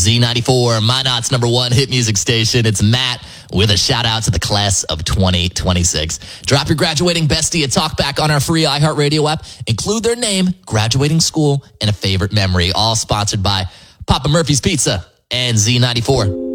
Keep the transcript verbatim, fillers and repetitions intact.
Z ninety-four, Minot's number one hit music station. It's Matt with a shout out to the class of twenty twenty-six. Drop your graduating bestie a talkback on our free iHeartRadio app. Include their name, graduating school, and a favorite memory. All sponsored by Papa Murphy's Pizza and Z ninety-four.